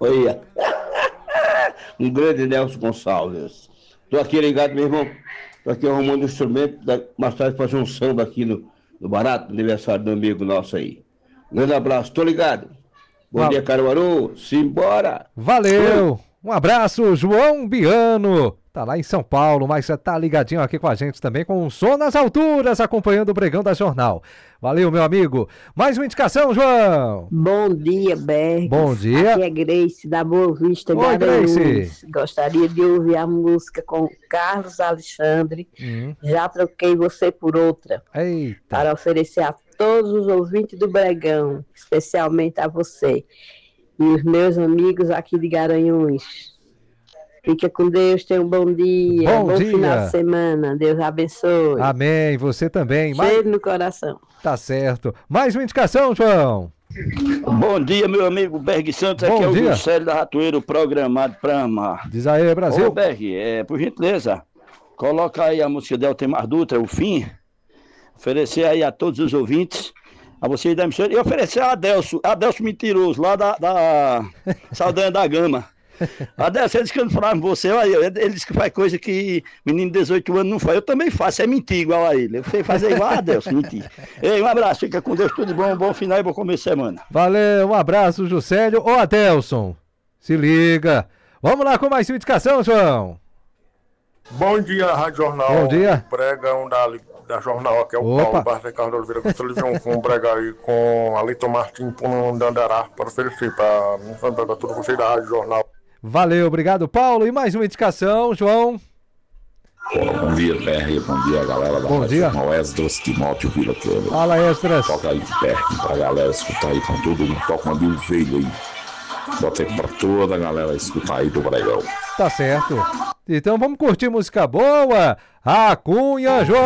Olha, um grande Nelson Gonçalves. Tô aqui ligado, meu irmão. Tô aqui arrumando um instrumento, mais tarde fazer um samba aqui no Barato, no aniversário do amigo nosso aí. Um grande abraço, tô ligado. Bom dia, Caruaru. Simbora! Fui! Valeu! Um abraço, João Biano. Tá lá em São Paulo, mas tá ligadinho aqui com a gente também, com o som nas alturas, acompanhando o Bregão da Jornal. Valeu, meu amigo. Mais uma indicação, João. Bom dia, Bergs. Bom dia. Aqui é Grace, da Boa Vista, Oi, Grace. Gostaria de ouvir a música com Carlos Alexandre. Já troquei você por outra. Eita. Para oferecer a todos os ouvintes do Bregão, especialmente a você e os meus amigos aqui de Garanhuns. Fica com Deus, tenha um bom dia, bom final de semana, Deus abençoe. Amém, você também. Cheiro no coração. Tá certo. Mais uma indicação, João. Bom dia, meu amigo Berg Santos, aqui é o Juscelio da Ratoeiro, programado para amar. Diz aí, Brasil. Ô Berg, por gentileza, coloca aí a música de Altemar Dutra, O Fim, oferecer aí a todos os ouvintes, a vocês da emissora, e oferecer a Adelso Mentiroso, lá da Saldanha da Gama. Adelso, ele disse que eu não falava com você, ele disse que faz coisa que menino de 18 anos não faz, eu também faço, é mentir igual a ele, eu sei fazer igual a Adelso, mentir. Ei, um abraço, fica com Deus, tudo bom, bom final e bom começo de semana. Valeu, um abraço, Juscelio. Ô, Adelson, se liga. Vamos lá com mais uma indicação, João. Bom dia, Rádio Jornal. Bom dia. Pregão da Jornal, aqui é o Paulo Bartecão de Oliveira. Gostaria de um pregar aí com Alito Martins de Andará para oferecer para todo vocês da Rádio Jornal. Valeu, obrigado, Paulo. E mais uma indicação, João. Bom dia, PR, bom dia, galera da Rádio Jornal. Esdras Timóteo Vila Câmara. Fala, Esdras. Toca aí perto pra galera escutar aí com todo mundo. Toca uma de ovelha aí. Bota aí pra toda a galera escutar aí do Bregão. Tá certo. Então vamos curtir música boa. A Cunha, João.